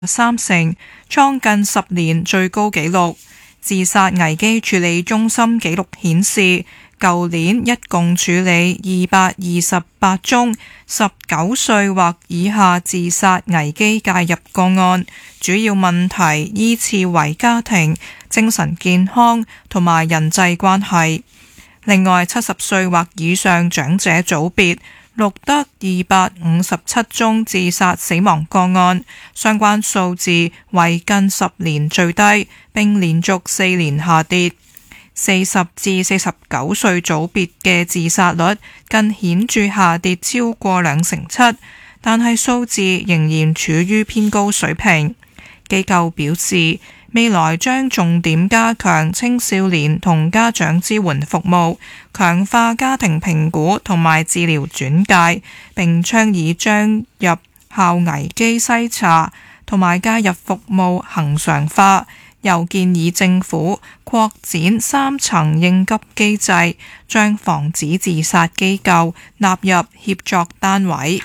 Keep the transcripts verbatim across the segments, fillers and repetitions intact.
三成，創近十年最高紀錄。自殺危機處理中心記錄顯示，舊年一共處理二百二十八宗十九歲或以下自殺危機介入個案，主要問題依次為家庭、精神健康同埋人際關係。另外，七十歲或以上長者組別錄得二百五十七宗自殺死亡個案，相關數字為近十年最低，並連續四年下跌。四十至四十九歲組別嘅自殺率更顯著下跌超過兩成七，但係數字仍然處於偏高水平。機構表示，未來將重點加強青少年同家長支援服務，強化家庭評估同埋治療轉介，並倡議將入校危機篩查同埋介入服務恆常化。又建議政府擴展三層應急機制，將防止自殺機構納入協作單位。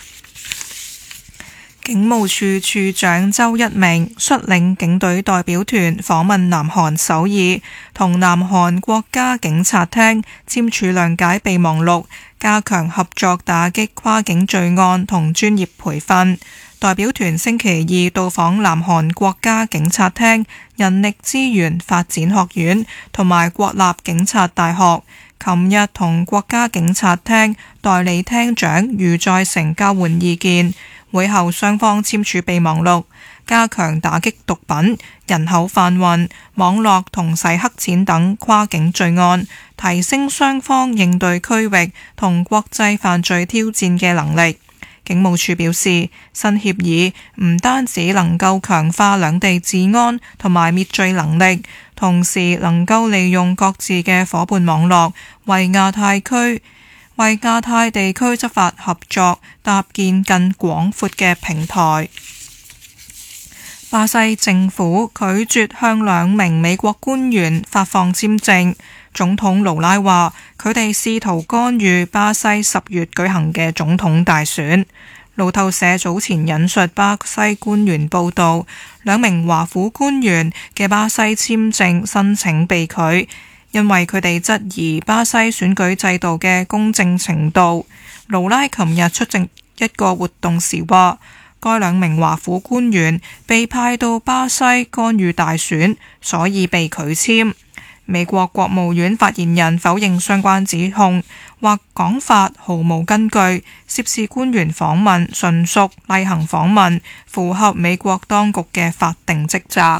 警務處處長周一鳴率領警隊代表團訪問南韓首爾，同南韓國家警察廳簽署諒解備忘錄，加強合作打擊跨境罪案同專業培訓。代表團星期二到訪南韓國家警察廳人力資源發展學院同埋國立警察大學，琴日同國家警察廳代理廳長余在成交換意見。會後雙方簽署備忘錄，加強打擊毒品、人口販運、網絡同洗黑錢等跨境罪案，提升雙方應對區域同國際犯罪挑戰嘅能力。警務處表示，新協議唔單止能夠強化兩地治安同埋滅罪能力，同時能夠利用各自嘅夥伴網絡，為亞太區、為亞太地區執法合作搭建更廣闊嘅平台。巴西政府拒絕向兩名美國官員發放簽證。總統盧拉話，佢哋試圖干預巴西十月舉行嘅總統大選。路透社早前引述巴西官員報道，兩名華府官員嘅巴西簽證申請被拒，因為佢哋質疑巴西選舉制度嘅公正程度。盧拉琴日出席一個活動時話，該兩名華府官員被派到巴西干預大選，所以被拒簽。美國國務院發言人否認相關指控，或講法毫無根據，涉事官員訪問純屬例行訪問，符合美國當局嘅法定職責。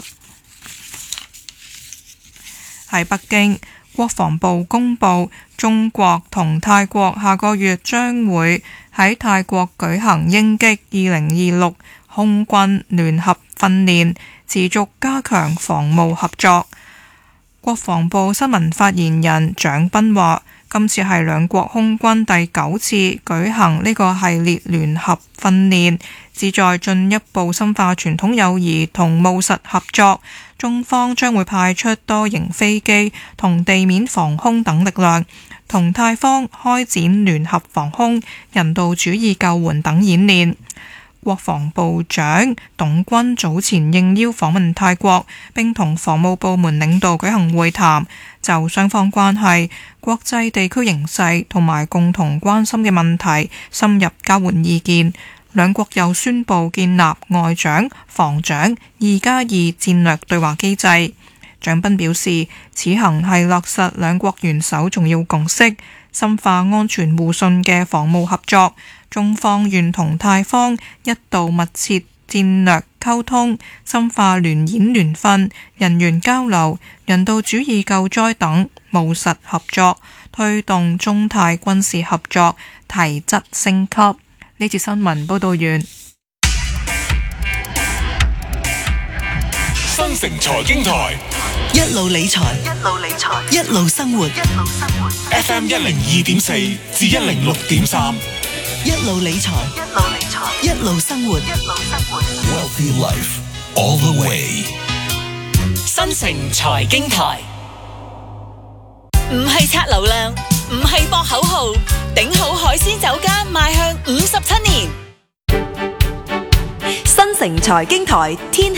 喺北京，國防部公布，中國同泰國下個月將會喺泰國舉行鷹擊二零二六空軍聯合訓練，持續加強防務合作。國防部新聞發言人蔣斌話，今次係兩國空軍第九次舉行呢個系列聯合訓練，旨在進一步深化傳統友誼同務實合作。中方將會派出多型飛機同地面防空等力量，同泰方開展聯合防空、人道主義救援等演練。國防部長董軍早前應邀訪問泰國，並同防務部門領導舉行會談，就雙方關係、國際地區形勢同埋共同關心嘅問題深入交換意見。兩國又宣布建立外長、防長二加二戰略對話機制。蔣斌表示，此行係落實兩國元首重要共識，深化安全互信嘅防務合作。中方願同泰方一道密切戰略溝通，深化聯演聯訓、人員交流、人道主義救災等務實合作，推動中泰軍事合作提質升級。呢節新聞報道完。 新城財經台， 一路理財，一路理財，一路生活，一路生活。 F M 一零二點四至一零六點三， 一路理財，一路理財，一路生活，一路生活。 Wealthy Life all the way。 新城財經台，唔係刷流量，唔係博口號，頂好海鮮酒家邁向五十七年。 新城財經台天